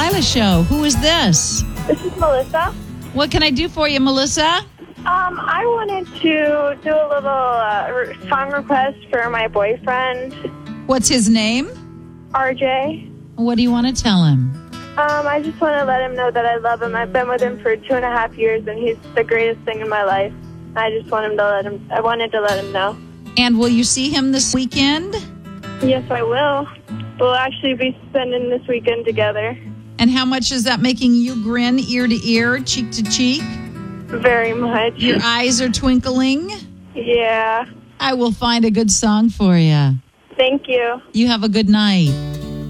Delilah Show. Who is this? This is Melissa. What can I do for you, Melissa? I wanted to do a little song request for my boyfriend, What's his name? RJ. What do you want to tell him? I just want to let him know that I love him. I've been with him for 2.5 years, and he's the greatest thing in my life. I just wanted to let him know. And will you see him this weekend? Yes, I will. We'll actually be spending this weekend together. And how much is that making you grin ear to ear, cheek to cheek? Very much. Your eyes are twinkling? Yeah. I will find a good song for you. Thank you. You have a good night.